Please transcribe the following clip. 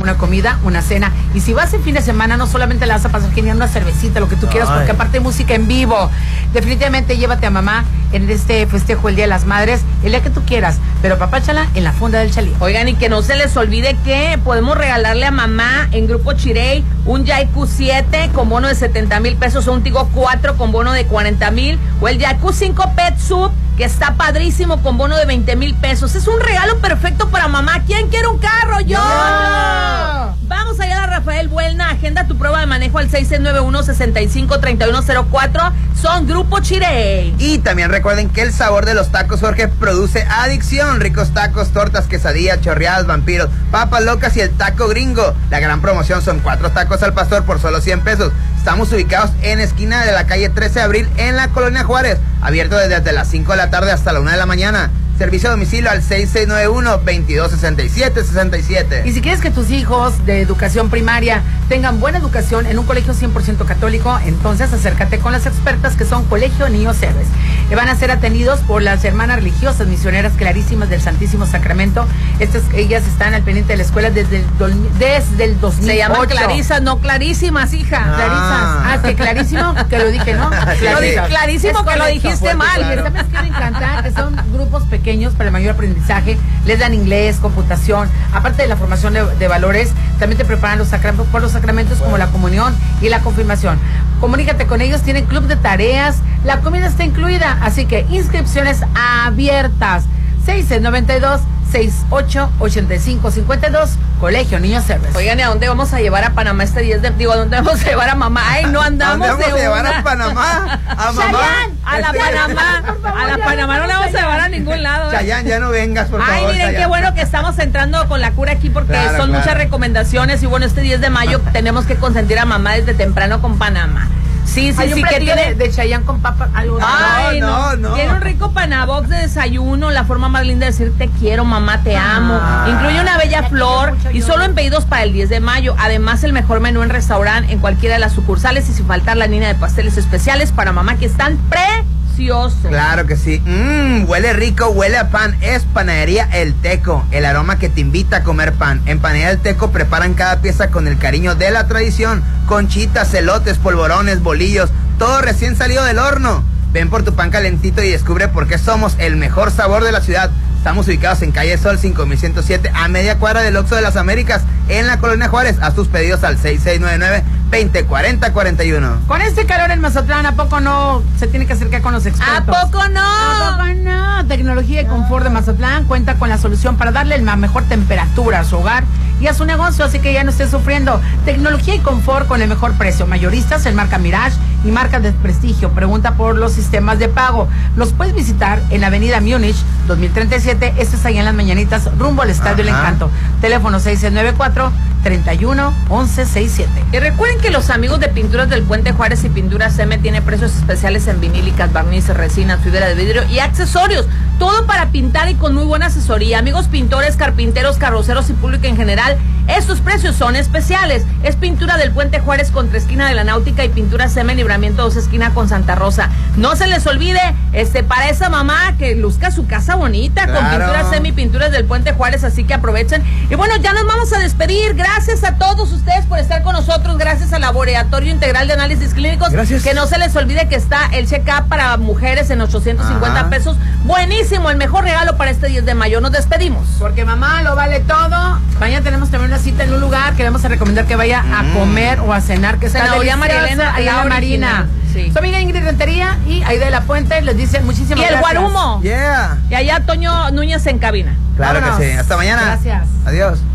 una comida, una cena. Y si vas en fin de semana, no solamente la vas a pasar genial, una cervecita, lo que tú quieras, porque aparte hay música en vivo. Definitivamente llévate a mamá en este festejo el Día de las Madres, el día que tú quieras, pero papáchala en la fonda del Chalí. Oigan, y que no se les olvide que podemos regalarle a mamá en Grupo Chirey un Yaiku 7 con bono de 70,000 pesos, o un Tigo 4 con bono de 40,000, o el Yaiku 5 Pet Sub, que está padrísimo con bono de 20,000 pesos. Es un regalo perfecto para mamá. ¿Quién quiere un carro? ¡Yo! Vamos allá a Rafael Buelna. Agenda tu prueba de manejo al 6691-653104. Son Grupo Chirey. Y también recuerden que el sabor de los tacos Jorge produce adicción. Ricos tacos, tortas, quesadillas, chorreadas, vampiros, papas locas y el taco gringo. La gran promoción son 4 tacos al pastor por solo 100 pesos. Estamos ubicados en esquina de la calle 13 de abril en la Colonia Juárez. Abierto desde las 5 de la tarde hasta la 1 de la mañana. Servicio a domicilio al 6691-2267-67. Y si quieres que tus hijos de educación primaria tengan buena educación en un colegio 100% católico, entonces acércate con las expertas que son Colegio Niños Héroes. Van a ser atendidos por las hermanas religiosas misioneras clarísimas del Santísimo Sacramento. Ellas están al pendiente de la escuela desde el 2008. Se llaman Clarisas, no clarísimas, hija. Clarisas. Que clarísimo que lo dije, ¿no? Clarísimo que lo dijiste mal. Claro. ¿Sabes qué me encanta? Que son grupos pequeños para el mayor aprendizaje. Les dan inglés, computación. Aparte de la formación de valores, también te preparan por los sacramentos como la comunión y la confirmación. Comunícate con ellos, tienen club de tareas, la comida está incluida, así que inscripciones abiertas. 6692-688552, Colegio Niños Héroes. Oigan, ¿y a dónde vamos a llevar a Panamá este 10 de... Digo, ¿a dónde vamos a llevar a mamá? Ay, no andamos. ¿A dónde vamos a llevar a Panamá? ¿A mamá? A la Panamá. A la Panamá no la vamos a llevar a ningún lado. Chayán, ya no vengas, por favor. Ay, miren, Chayán. Qué bueno que estamos entrando con la cura aquí, porque son muchas recomendaciones. Y bueno, este 10 de mayo tenemos que consentir a mamá desde temprano con Panamá. Sí, que tiene de Chayán con papa, algo. Ay, no. Tiene un rico panabox de desayuno, la forma más linda de decir te quiero, mamá, te amo. Incluye una bella flor y solo en pedidos para el 10 de mayo. Además, el mejor menú en restaurante en cualquiera de las sucursales, y sin faltar la línea de pasteles especiales para mamá que están preciosos. Claro que sí. Huele rico, huele a pan. Es Panadería El Teco, el aroma que te invita a comer pan. En Panadería El Teco preparan cada pieza con el cariño de la tradición. Conchitas, elotes, polvorones, bolillos, todo recién salido del horno. Ven por tu pan calentito y descubre por qué somos el mejor sabor de la ciudad. Estamos ubicados en Calle Sol 5107, a media cuadra del Oxxo de las Américas, en la Colonia Juárez. Haz tus pedidos al 6699-204041. Con este calor en Mazatlán, ¿a poco no se tiene que acercar con los expertos? ¿A poco no? ¿A poco no? Tecnología y confort de Mazatlán cuenta con la solución para darle la mejor temperatura a su hogar y a su negocio, así que ya no esté sufriendo. Tecnología y confort con el mejor precio. Mayoristas en marca Mirage y marcas de prestigio. Pregunta por los sistemas de pago. Los puedes visitar en la avenida Múnich 2037. Este es allá en Las Mañanitas, rumbo al Estadio El Encanto. Teléfono 6694-311167. Y recuerden que los amigos de Pinturas del Puente Juárez y Pinturas M tienen precios especiales en vinílicas, barnices, resinas, fibra de vidrio y accesorios. Todo para pintar y con muy buena asesoría. Amigos pintores, carpinteros, carroceros y público en general, estos precios son especiales. Es Pintura del Puente Juárez contra esquina de la Náutica y Pinturas M Libramiento 2 esquina con Santa Rosa. No se les olvide, para esa mamá que luzca su casa bonita con Pinturas M y Pinturas del Puente Juárez, así que aprovechen. Y bueno, ya nos vamos a despedir. Gracias a todos ustedes por estar con nosotros. Gracias al Laboratorio Integral de Análisis Clínicos. Gracias. Que no se les olvide que está el check-up para mujeres en 850 pesos. Buenísimo, el mejor regalo para este 10 de mayo. Nos despedimos. Porque mamá lo vale todo. Mañana tenemos también una cita en un lugar que le vamos a recomendar que vaya a comer o a cenar, que está Senaduría Marilena, allá en la Marina. Sí. Soy amiga Ingrid Rentería y Aida de la Puente les dicen muchísimas gracias. Y el Guarumo. Yeah. Y allá Toño Núñez en cabina. Claro. Vámonos. Que sí. Hasta mañana. Gracias. Adiós.